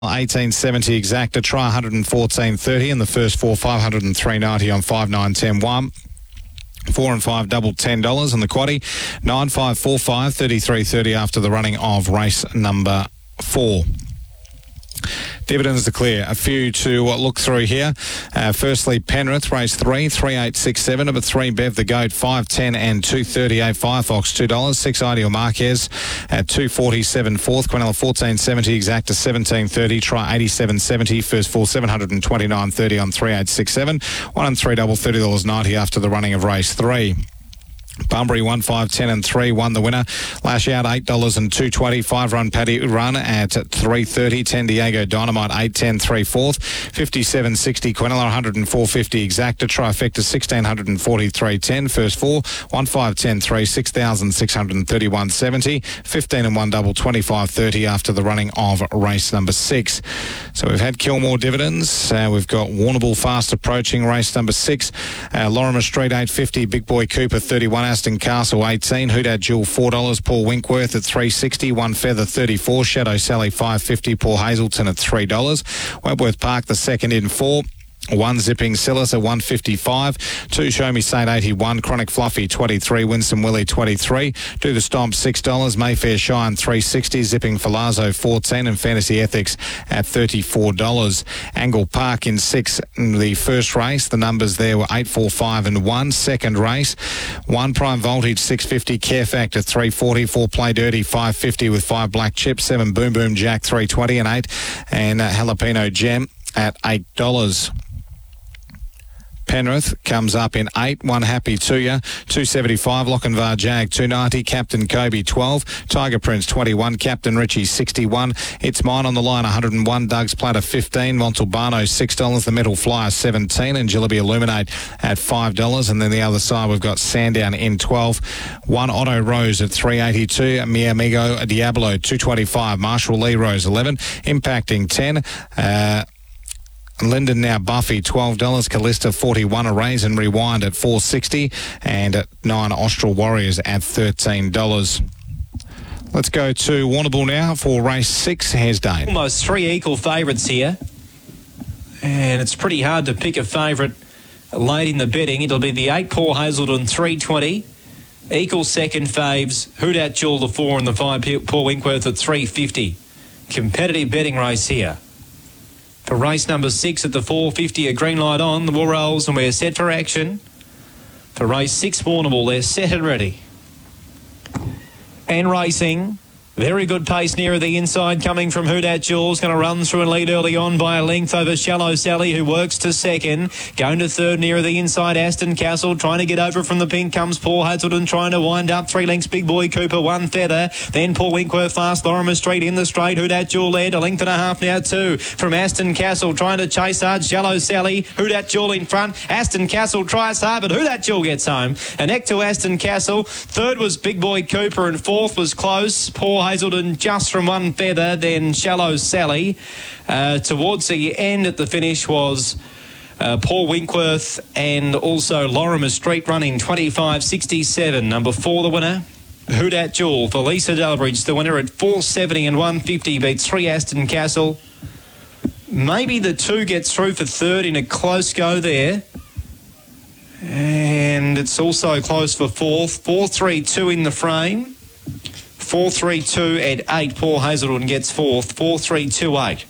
1870 exacta, try 114.30 in the first four, 503.90 on 5, 9, 10, 1. 4 and 5 double $10 on the quaddie. 9, 5, 4, 5, 33.30 after the running of race number 4. Dividends to clear. A few to look through here. Firstly, Penrith, race 3, 3867. Number 3, Bev the Goat, 5.10 and 2.38. Firefox, $2. 6, Ideal Marquez at 2.47. Fourth, Quinella, 14.70. Exacta, 17.30. Try 87.70. First four, 729.30 on 3867. 1 and 3 double $30.90 after the running of race 3. Bunbury 1, 5, 10 and 3 won the winner. Lash out $8 and 2.20. 5-run Paddy run at 3.30. 10 Diego Dynamite 8.10 3 fourth. 57.60 Quinella 104.50 exacta. Trifecta 1643.10 first four. 1, 5, 10 3 6,631.70. 15 and 1 double 25.30 after the running of race number 6. So we've had Kilmore dividends. We've got Warrnambool fast approaching race number 6. Lorimer Street 8.50. Big Boy Cooper 31. Aston Castle 18, Hoodat Jewel $4, Paul Winkworth at 3.60, One Feather 34, Shadow Sally 5.50, Paul Hazelton at $3, Wentworth Park the second in 4. 1 Zipping Silas at 155, 2 Show Me Saint 81, Chronic Fluffy 23, Winsome Willie 23, Do the Stomp $6, Mayfair Shine 3.60, Zipping Falazzo 14 and Fantasy Ethics at $34. Angle Park in 6 in the first race. The numbers there were 8, 4, 5 and 1. Second race, 1 Prime Voltage 6.50, Care Factor 3.40, 4 Play Dirty 5.50 with 5 Black Chips, 7 Boom Boom Jack 3.20 and 8 and Jalapeno Gem at $8. Penrith comes up in 8, 1 Happy to Ya, 275, Lochinvar Jag 290, Captain Kobe 12, Tiger Prince 21, Captain Richie 61, It's Mine on the Line 101, Doug's Platter 15, Montalbano $6, The Metal Flyer 17 and Jillaby Illuminate at $5. And then the other side we've got Sandown in 12, 1 Otto Rose at 382, Mi Amigo Diablo 225, Marshall Lee Rose 11, Impacting 10, Linden Now Buffy $12, Callista 41, Erase and Rewind at $4.60 and at 9 Austral Warriors at $13. Let's go to Warrnambool now for race 6. Here's Dane. Almost 3 equal favourites here, and it's pretty hard to pick a favourite late in the betting. It'll be the 8 Paul Hazelton 320. Equal second faves, Hoodat Jewel the 4 and the 5 Paul Winkworth at 350. Competitive betting race here. For race number 6 at the 4.50, a green light on, the ball rolls and we're set for action. For race 6, Warrnambool, they're set and ready. And racing. Very good pace nearer the inside coming from Hoodat Jewel's going to run through and lead early on by a length over Shallow Sally, who works to second. Going to third nearer the inside, Aston Castle trying to get over from the pink comes Paul Hazelton trying to wind up 3 lengths. Big Boy Cooper, One Feather, then Paul Winkworth fast, Lorimer Street in the straight. Hoodat Jewel led a length and a half now too from Aston Castle trying to chase hard Shallow Sally. Hoodat Jewel in front. Aston Castle tries hard, but Hoodat Jewel gets home. A neck to Aston Castle. Third was Big Boy Cooper and fourth was close. Paul Hazelton just from One Feather, then Shallow Sally. Towards the end at the finish was Paul Winkworth and also Lorimer Street running 25.67. Number 4 the winner. Hoodat Jewel for Lisa Delbridge, the winner at 4.70 and 150, beats 3 Aston Castle. Maybe the 2 gets through for third in a close go there. And it's also close for fourth. 4.32 in the frame. 4.32 at 8. Paul Hazelton gets fourth. 4.328.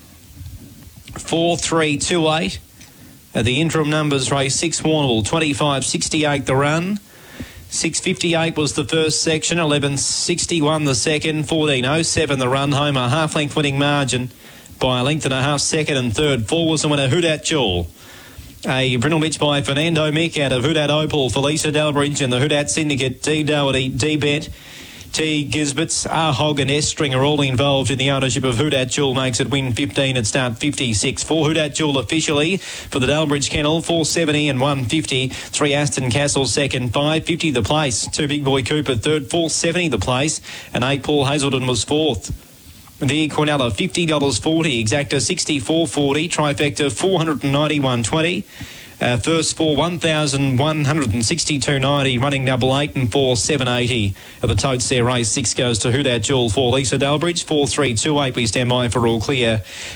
4.328. The interim numbers race 6 Warrnambool. 25.68 the run. 6.58 was the first section. 11.61 the second. 14.07 the run home. A half length winning margin by a length and a half. Second and third. 4 was the winner. Hoodat Jewel. A Brindle Mitch by Fernando Mick out of Hoodat Opal for Lisa Delbridge and the Hoodat Syndicate. D Doherty, D Bet, T Gisbets, R Hogg and S String are all involved in the ownership of Hoodat Jewel. Makes it win 15 and start 56. 4 Hoodat Jewel officially for the Delbridge Kennel. 4.70 and 150. 3 Aston Castle second. 5.50 the place. 2 Big Boy Cooper third. 4.70 the place. And 8 Paul Hazelton was fourth. The Quinella $50.40. Exacta $64.40. Trifecta $491.20. First for 1,162.90, running double 8 and 4, 780. At the totes there, race 6 goes to Who Dat Jewel for Lisa Dalbridge, 4-3-2-8. We stand by for all clear.